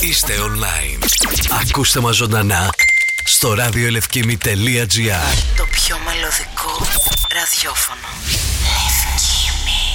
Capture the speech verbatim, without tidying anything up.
Είστε online. Ακούστε μας ζωντανά στο ραδιοελευκήμη τελεία τζι άρ. Το πιο μελωδικό ραδιόφωνο.